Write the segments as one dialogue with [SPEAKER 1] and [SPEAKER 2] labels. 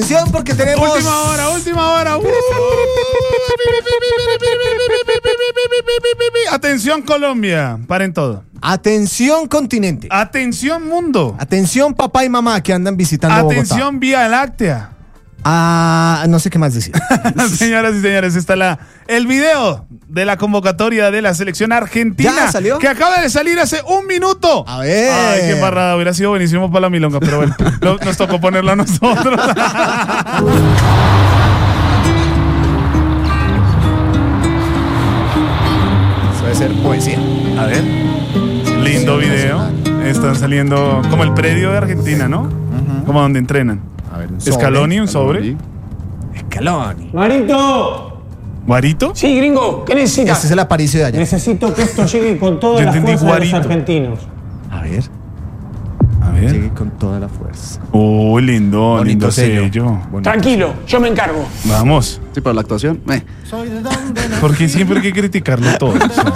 [SPEAKER 1] Atención porque tenemos...
[SPEAKER 2] Última hora. Atención Colombia, paren todo.
[SPEAKER 1] Atención continente.
[SPEAKER 2] Atención mundo.
[SPEAKER 1] Atención papá y mamá que andan visitando
[SPEAKER 2] Atención
[SPEAKER 1] Bogotá.
[SPEAKER 2] Vía Láctea.
[SPEAKER 1] No sé qué más decir.
[SPEAKER 2] Señoras y señores, está el video de la convocatoria de la selección argentina.
[SPEAKER 1] ¿Ya salió?
[SPEAKER 2] Que acaba de salir hace 1 minuto.
[SPEAKER 1] A ver.
[SPEAKER 2] Ay, qué embarrada. Hubiera sido buenísimo para la milonga, pero bueno, nos tocó ponerlo a nosotros.
[SPEAKER 1] Eso debe ser poesía.
[SPEAKER 2] A ver. Lindo video. Están saliendo como el predio de Argentina, ¿no? Como donde entrenan.
[SPEAKER 1] A ver,
[SPEAKER 2] Scaloni, un sobre.
[SPEAKER 1] Scaloni.
[SPEAKER 3] ¡Marito!
[SPEAKER 2] ¿Guarito?
[SPEAKER 3] Sí, gringo, ¿qué necesitas?
[SPEAKER 1] Este es el aparicio de allá.
[SPEAKER 3] Necesito que esto llegue con toda
[SPEAKER 2] Yo
[SPEAKER 3] la
[SPEAKER 2] entendí
[SPEAKER 3] fuerza de
[SPEAKER 2] guarito.
[SPEAKER 3] los argentinos.
[SPEAKER 1] A ver. Llegue con toda la fuerza.
[SPEAKER 2] Lindo, lindo sello.
[SPEAKER 1] Bonito.
[SPEAKER 3] Tranquilo, yo me encargo.
[SPEAKER 2] Vamos.
[SPEAKER 4] Sí, pero la actuación.
[SPEAKER 2] Porque siempre hay que criticarlo todo.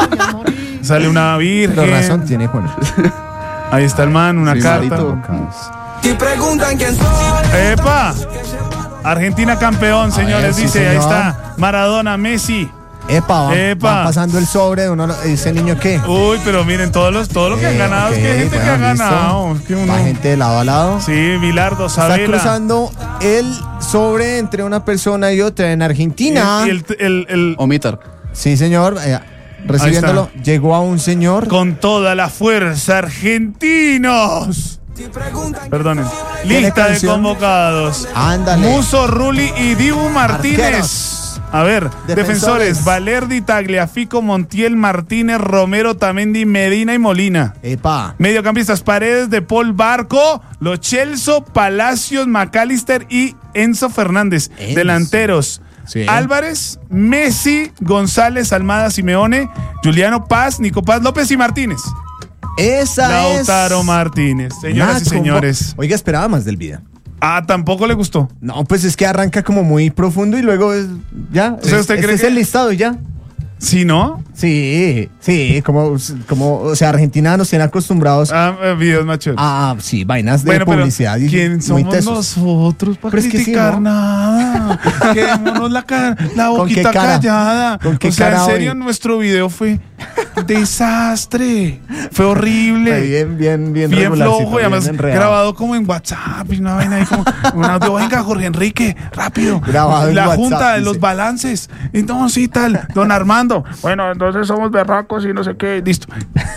[SPEAKER 2] Sale una virgen.
[SPEAKER 1] Pero razón tiene Juan.
[SPEAKER 2] Ahí está el man, una
[SPEAKER 4] Sí,
[SPEAKER 2] carta.
[SPEAKER 4] Marito.
[SPEAKER 5] Y preguntan quién soy.
[SPEAKER 2] ¡Epa! Argentina campeón, señores.
[SPEAKER 1] ver, sí,
[SPEAKER 2] Dice, ahí
[SPEAKER 1] señor.
[SPEAKER 2] está Maradona, Messi.
[SPEAKER 1] Epa.
[SPEAKER 2] Epa.
[SPEAKER 1] Va pasando el sobre de uno. ¿Ese niño qué?
[SPEAKER 2] Uy, pero miren, todo lo que han ganado. Es que hay gente que ha ganado. Es que uno-
[SPEAKER 1] Va gente de lado a lado.
[SPEAKER 2] Sí, Bilardo,
[SPEAKER 1] Está
[SPEAKER 2] Sabela.
[SPEAKER 1] cruzando el sobre entre una persona y otra en Argentina.
[SPEAKER 2] Y el-
[SPEAKER 4] Omitar.
[SPEAKER 1] Sí, señor. Recibiéndolo, llegó a un señor.
[SPEAKER 2] con toda la fuerza, argentinos. Perdonen.
[SPEAKER 1] ¿Tiene
[SPEAKER 2] Lista de
[SPEAKER 1] canción?
[SPEAKER 2] convocados.
[SPEAKER 1] Ándale.
[SPEAKER 2] Muso, Rulli y Dibu Martínez.
[SPEAKER 1] Arqueros.
[SPEAKER 2] A ver, defensores.
[SPEAKER 1] Defensores.
[SPEAKER 2] Valerdi, Tagliafico, Montiel, Martínez, Romero, Tamendi, Medina y Molina.
[SPEAKER 1] Epa.
[SPEAKER 2] Mediocampistas, Paredes, De Paul, Barco, Lo Celso, Palacios, McAllister y Enzo Fernández.
[SPEAKER 1] Enzo.
[SPEAKER 2] Delanteros.
[SPEAKER 1] Sí.
[SPEAKER 2] Álvarez, Messi, González, Almada, Simeone, Juliano Paz, Nico Paz, López y Martínez.
[SPEAKER 1] Esa
[SPEAKER 2] Lautaro
[SPEAKER 1] es.
[SPEAKER 2] Martínez. Señoras y
[SPEAKER 1] Una
[SPEAKER 2] señores.
[SPEAKER 1] Oiga, esperaba más del video.
[SPEAKER 2] Tampoco le gustó.
[SPEAKER 1] No, pues es que arranca como muy profundo y luego ya.
[SPEAKER 2] O sea, ¿usted cree
[SPEAKER 1] es
[SPEAKER 2] que-
[SPEAKER 1] el listado y ya.
[SPEAKER 2] ¿Sí, no?
[SPEAKER 1] Sí, como, o sea, Argentina nos tiene acostumbrados
[SPEAKER 2] Videos machos.
[SPEAKER 1] sí, vainas de
[SPEAKER 2] Bueno, pero
[SPEAKER 1] publicidad. y
[SPEAKER 2] ¿quién
[SPEAKER 1] muy
[SPEAKER 2] somos
[SPEAKER 1] tesos.
[SPEAKER 2] nosotros para
[SPEAKER 1] Pero es que sí,
[SPEAKER 2] criticar
[SPEAKER 1] ¿no?
[SPEAKER 2] nada? Quedémonos la
[SPEAKER 1] ¿Con qué
[SPEAKER 2] boquita
[SPEAKER 1] cara?
[SPEAKER 2] callada.
[SPEAKER 1] ¿Con qué
[SPEAKER 2] o sea,
[SPEAKER 1] cara
[SPEAKER 2] en serio,
[SPEAKER 1] hoy?
[SPEAKER 2] nuestro video fue desastre. Fue horrible.
[SPEAKER 1] Fue bien
[SPEAKER 2] Bien
[SPEAKER 1] regularcito,
[SPEAKER 2] flojo y
[SPEAKER 1] bien
[SPEAKER 2] además
[SPEAKER 1] enredado.
[SPEAKER 2] grabado como en WhatsApp y una vaina ahí como un audio. Venga, Jorge Enrique, rápido.
[SPEAKER 1] Grabado en
[SPEAKER 2] la
[SPEAKER 1] WhatsApp,
[SPEAKER 2] junta de
[SPEAKER 1] dice.
[SPEAKER 2] los balances. Entonces, sí, tal. Don Armando. Bueno, entonces somos berracos y no sé qué. Listo.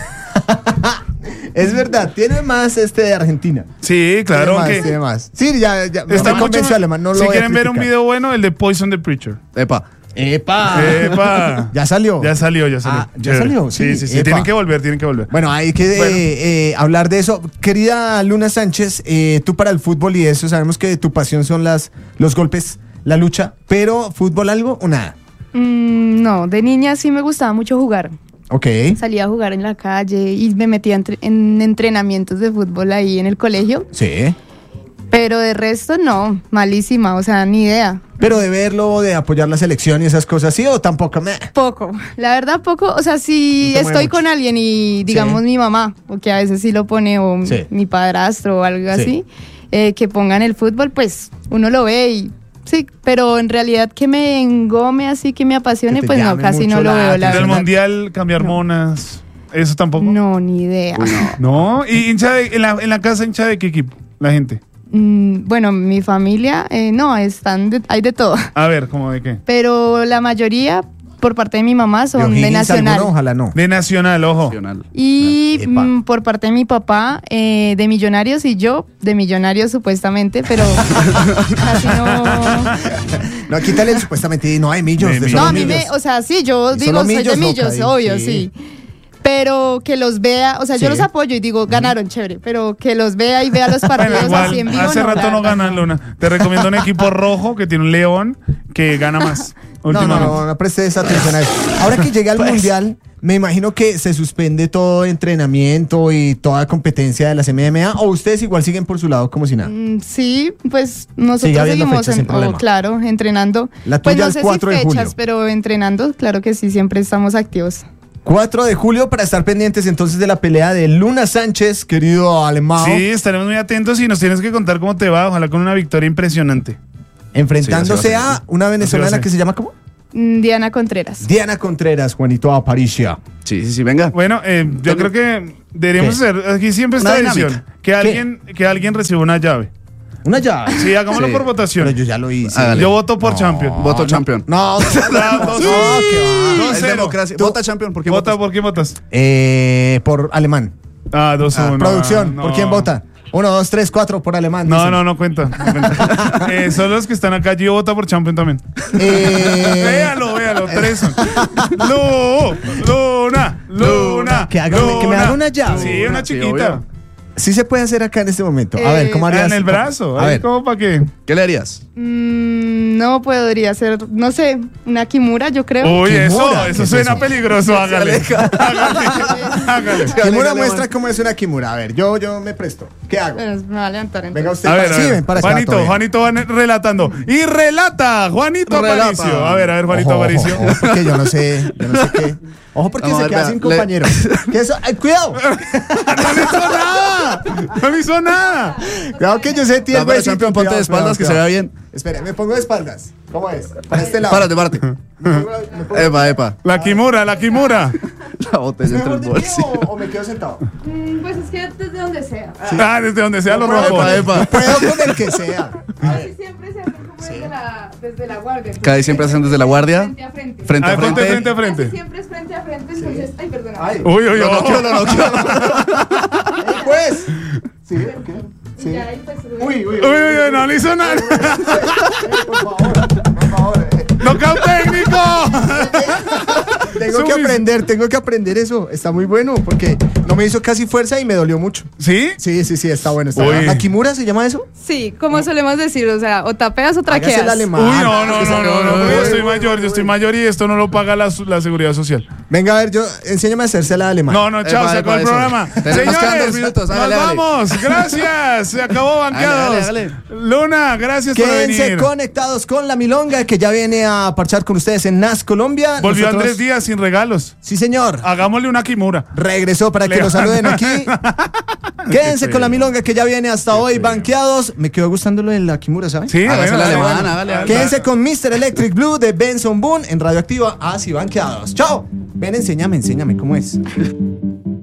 [SPEAKER 1] Es verdad, tiene más de Argentina.
[SPEAKER 2] Sí, claro.
[SPEAKER 1] Tiene más,
[SPEAKER 2] que
[SPEAKER 1] tiene más. Sí, ya
[SPEAKER 2] está
[SPEAKER 1] me
[SPEAKER 2] mucho
[SPEAKER 1] convenció
[SPEAKER 2] más-
[SPEAKER 1] alemán, no lo
[SPEAKER 2] si
[SPEAKER 1] voy a
[SPEAKER 2] quieren ver un
[SPEAKER 1] criticar.
[SPEAKER 2] video bueno, el de Poison the Preacher.
[SPEAKER 4] Epa.
[SPEAKER 1] ¡Epa!
[SPEAKER 2] ¡Epa!
[SPEAKER 1] Ya salió.
[SPEAKER 2] Ya salió.
[SPEAKER 1] Ya
[SPEAKER 2] Chévere.
[SPEAKER 1] salió,
[SPEAKER 2] Sí.
[SPEAKER 1] sí.
[SPEAKER 2] Tienen
[SPEAKER 1] Epa.
[SPEAKER 2] que volver.
[SPEAKER 1] Bueno, hay que hablar de eso. Querida Luna Sánchez, tú para el fútbol y eso, sabemos que tu pasión son los golpes, la lucha, pero ¿fútbol algo o nada?
[SPEAKER 6] No, de niña sí me gustaba mucho jugar.
[SPEAKER 1] Ok.
[SPEAKER 6] Salía a jugar en la calle y me metía en entrenamientos de fútbol ahí en el colegio.
[SPEAKER 1] Sí.
[SPEAKER 6] Pero de resto no, malísima, o sea, ni idea.
[SPEAKER 1] Pero de verlo, de apoyar la selección y esas cosas, ¿sí o tampoco? Meh.
[SPEAKER 6] Poco, la verdad poco, o sea, si
[SPEAKER 1] No te mueve
[SPEAKER 6] estoy
[SPEAKER 1] mucho.
[SPEAKER 6] con alguien y digamos
[SPEAKER 1] Sí.
[SPEAKER 6] mi mamá, porque a veces sí lo pone, o
[SPEAKER 1] Sí.
[SPEAKER 6] mi padrastro o algo
[SPEAKER 1] Sí.
[SPEAKER 6] así, que pongan el fútbol, pues uno lo ve y sí, pero en realidad que me engome así, que me apasione,
[SPEAKER 1] Que te
[SPEAKER 6] pues no,
[SPEAKER 1] llame
[SPEAKER 6] casi
[SPEAKER 1] mucho
[SPEAKER 6] no lo
[SPEAKER 1] la
[SPEAKER 6] veo, la
[SPEAKER 2] En el
[SPEAKER 1] atención.
[SPEAKER 6] verdad.
[SPEAKER 2] mundial, cambiar monas. Eso tampoco.
[SPEAKER 6] No, ni idea.
[SPEAKER 2] No. ¿Y en la casa hincha de qué equipo? La gente.
[SPEAKER 6] Bueno, mi familia, no, hay de todo,
[SPEAKER 2] A ver, ¿cómo de qué?
[SPEAKER 6] pero la mayoría por parte de mi mamá son de
[SPEAKER 1] O'Higgins,
[SPEAKER 6] Nacional.
[SPEAKER 1] alguno, ojalá no.
[SPEAKER 2] De Nacional, ojo.
[SPEAKER 4] Nacional.
[SPEAKER 6] Y
[SPEAKER 1] Epa.
[SPEAKER 6] por parte de mi papá, de Millonarios y yo, de Millonarios supuestamente, pero casi no.
[SPEAKER 1] No, quítale el supuestamente, no hay millos.
[SPEAKER 2] De
[SPEAKER 1] de
[SPEAKER 2] millos.
[SPEAKER 1] solo
[SPEAKER 6] No, a mí
[SPEAKER 1] millos.
[SPEAKER 6] o sea, sí, yo
[SPEAKER 1] Y
[SPEAKER 6] digo,
[SPEAKER 1] solo
[SPEAKER 6] soy de
[SPEAKER 1] millos,
[SPEAKER 6] Millos,
[SPEAKER 1] loca,
[SPEAKER 6] obvio,
[SPEAKER 1] sí.
[SPEAKER 6] sí. Pero que los vea, o sea,
[SPEAKER 1] Sí.
[SPEAKER 6] yo los apoyo y digo, ganaron, chévere, pero que los vea y vea los partidos
[SPEAKER 2] Bueno, igual,
[SPEAKER 6] así en vivo.
[SPEAKER 2] hace
[SPEAKER 6] no,
[SPEAKER 2] rato
[SPEAKER 6] la
[SPEAKER 2] no
[SPEAKER 6] verdad,
[SPEAKER 2] ganan, Luna. Te recomiendo un equipo rojo que tiene un león que gana más. Últimamente.
[SPEAKER 1] No prestes atención a eso. Ahora que llegue al mundial, me imagino que se suspende todo entrenamiento y toda competencia de las MMA, o ustedes igual siguen por su lado como si nada.
[SPEAKER 6] Sí, pues
[SPEAKER 1] Sigue
[SPEAKER 6] nosotros
[SPEAKER 1] habiendo
[SPEAKER 6] seguimos
[SPEAKER 1] fechas sin problema.
[SPEAKER 6] claro, entrenando.
[SPEAKER 1] La
[SPEAKER 6] Pues
[SPEAKER 1] tuya
[SPEAKER 6] no
[SPEAKER 1] el
[SPEAKER 6] sé
[SPEAKER 1] 4
[SPEAKER 6] si
[SPEAKER 1] de
[SPEAKER 6] fechas,
[SPEAKER 1] julio.
[SPEAKER 6] pero entrenando, claro que sí, siempre estamos activos.
[SPEAKER 1] 4 de julio para estar pendientes entonces de la pelea de Luna Sánchez, querido alemán.
[SPEAKER 2] Sí, estaremos muy atentos y nos tienes que contar cómo te va. Ojalá con una victoria impresionante.
[SPEAKER 1] Enfrentándose
[SPEAKER 4] Sí,
[SPEAKER 1] a una venezolana que se llama ¿cómo?
[SPEAKER 6] Diana Contreras.
[SPEAKER 1] Diana Contreras, Juanito Aparicio.
[SPEAKER 4] Sí, venga.
[SPEAKER 2] Bueno, yo creo que deberíamos
[SPEAKER 1] ¿Qué?
[SPEAKER 2] hacer, aquí siempre
[SPEAKER 4] Una
[SPEAKER 2] está edición,
[SPEAKER 4] dinámica.
[SPEAKER 2] que alguien reciba una llave.
[SPEAKER 1] Una llave.
[SPEAKER 2] Sí, hagámoslo
[SPEAKER 4] Sí.
[SPEAKER 2] por
[SPEAKER 1] Pero
[SPEAKER 2] votación.
[SPEAKER 1] yo ya lo hice.
[SPEAKER 4] Hágale.
[SPEAKER 2] Yo voto por Champion.
[SPEAKER 4] Voto champion.
[SPEAKER 1] No,
[SPEAKER 2] Dos-
[SPEAKER 1] qué va.
[SPEAKER 4] Es
[SPEAKER 2] 2-0.
[SPEAKER 4] democracia. Vota champion. ¿Por qué
[SPEAKER 2] Vota,
[SPEAKER 4] votas?
[SPEAKER 2] ¿por qué votas?
[SPEAKER 1] Por alemán.
[SPEAKER 2] 2-1.
[SPEAKER 1] Producción,
[SPEAKER 2] no.
[SPEAKER 1] ¿por quién vota? 1, 2, 3, 4 por alemán.
[SPEAKER 2] No,
[SPEAKER 1] dicen.
[SPEAKER 2] no cuenta. No cuenta. Son los que están acá. Yo voto por Champion también. Véalo, 3. Luna.
[SPEAKER 1] Que me haga una llave.
[SPEAKER 2] Sí, una
[SPEAKER 4] Sí,
[SPEAKER 2] chiquita.
[SPEAKER 4] obvio.
[SPEAKER 1] Sí se puede hacer acá en este momento. A ver, ¿cómo harías?
[SPEAKER 2] En el brazo.
[SPEAKER 1] A ver.
[SPEAKER 2] ¿Cómo para qué?
[SPEAKER 4] ¿Qué le harías?
[SPEAKER 6] No podría ser, no sé, una Kimura, yo creo.
[SPEAKER 2] Uy,
[SPEAKER 1] Kimura, ¿qué
[SPEAKER 2] eso
[SPEAKER 1] es
[SPEAKER 2] suena
[SPEAKER 1] eso?
[SPEAKER 2] peligroso. Hágale. Hágale.
[SPEAKER 1] Kimura
[SPEAKER 4] Alemán.
[SPEAKER 1] muestra cómo es una Kimura. A ver, yo me presto. ¿Qué hago?
[SPEAKER 6] Bueno, me va a levantar entonces.
[SPEAKER 1] Venga usted.
[SPEAKER 2] A ver,
[SPEAKER 1] sí, ven para acá. todo bien.
[SPEAKER 2] Juanito va relatando. Y relata, Juanito
[SPEAKER 4] Relata.
[SPEAKER 2] Aparicio. A ver, Juanito
[SPEAKER 1] Ojo,
[SPEAKER 2] Aparicio.
[SPEAKER 1] ojo, porque yo no sé qué. Ojo porque
[SPEAKER 4] Vamos a
[SPEAKER 1] se
[SPEAKER 4] ver,
[SPEAKER 1] queda
[SPEAKER 4] vea,
[SPEAKER 1] sin compañero. ¿Qué eso? ¡Ay, cuidado!
[SPEAKER 2] No le hizo nada. No le hizo nada.
[SPEAKER 1] Cuidado que yo sé tiene
[SPEAKER 4] No, pero champion, ponte de espaldas que se vea bien.
[SPEAKER 1] Espere, me pongo de espaldas. ¿Cómo es? Para este lado.
[SPEAKER 4] Párate.
[SPEAKER 1] Me pongo-
[SPEAKER 4] Epa.
[SPEAKER 2] La Kimura.
[SPEAKER 4] La botella
[SPEAKER 1] ¿Es
[SPEAKER 4] entre
[SPEAKER 1] mejor
[SPEAKER 4] el
[SPEAKER 1] de pie
[SPEAKER 4] bolsillo.
[SPEAKER 1] o me quedo sentado?
[SPEAKER 6] Pues es que desde donde sea.
[SPEAKER 2] Desde donde sea lo rompo.
[SPEAKER 4] Epa.
[SPEAKER 1] Puedo con el que sea.
[SPEAKER 6] Casi siempre se hacen como desde la guardia.
[SPEAKER 4] Cada siempre hacen desde la guardia.
[SPEAKER 6] Frente a frente.
[SPEAKER 4] Frente
[SPEAKER 2] A
[SPEAKER 4] a
[SPEAKER 2] ver, ponte
[SPEAKER 4] frente.
[SPEAKER 2] frente a frente.
[SPEAKER 6] Casi siempre es frente a frente, entonces, ay, perdona.
[SPEAKER 1] Ay,
[SPEAKER 2] Uy,
[SPEAKER 4] Lo noqueó.
[SPEAKER 1] pues. Sí, ok. Sí.
[SPEAKER 6] Ya, ahí, pues,
[SPEAKER 1] Uy,
[SPEAKER 2] Uy, no le hizo nada.
[SPEAKER 1] por favor.
[SPEAKER 2] ¡Knockout técnico!
[SPEAKER 1] Tengo que aprender eso. Está muy bueno porque no me hizo casi fuerza y me dolió mucho.
[SPEAKER 2] ¿Sí?
[SPEAKER 1] Sí, está bueno.
[SPEAKER 2] Uy.
[SPEAKER 1] ¿La Kimura se llama eso?
[SPEAKER 6] Sí, como solemos decir, o sea, o tapeas o
[SPEAKER 1] Hágase
[SPEAKER 6] traqueas.
[SPEAKER 1] el alemán.
[SPEAKER 2] Uy, no, porque yo estoy
[SPEAKER 1] Uy,
[SPEAKER 2] mayor,
[SPEAKER 1] uy,
[SPEAKER 2] yo estoy
[SPEAKER 1] uy.
[SPEAKER 2] mayor y esto no lo paga la seguridad social.
[SPEAKER 1] Venga, a ver, enséñame a hacerse la alemán.
[SPEAKER 2] No, chao,
[SPEAKER 4] Epa,
[SPEAKER 2] se acabó el
[SPEAKER 4] eso.
[SPEAKER 2] programa.
[SPEAKER 4] Nos quedan 2 minutos, hágale,
[SPEAKER 2] nos
[SPEAKER 4] hágale.
[SPEAKER 2] vamos. Gracias, se acabó Banqueados.
[SPEAKER 4] Hágale.
[SPEAKER 2] Luna, gracias por
[SPEAKER 1] Quédense
[SPEAKER 2] venir.
[SPEAKER 1] conectados con La Milonga, que ya viene a parchar con ustedes en NAS Colombia.
[SPEAKER 2] Volvió
[SPEAKER 1] Nosotros-
[SPEAKER 2] Andrés Díaz sin regalos.
[SPEAKER 1] Sí, señor.
[SPEAKER 2] Hagámosle una Kimura.
[SPEAKER 1] Regresó para que lo saluden aquí. Quédense con La Milonga, que ya viene hasta hoy. Banqueados. Me quedó gustando lo de la Kimura, ¿saben?
[SPEAKER 2] Sí,
[SPEAKER 4] Hágase
[SPEAKER 2] bueno,
[SPEAKER 4] el
[SPEAKER 2] bueno.
[SPEAKER 4] alemán, hágale.
[SPEAKER 1] Quédense con Mr. Electric Blue de Benson Boone en Radioactiva. Así Banqueados. ¡Chao! Ven, enséñame cómo es.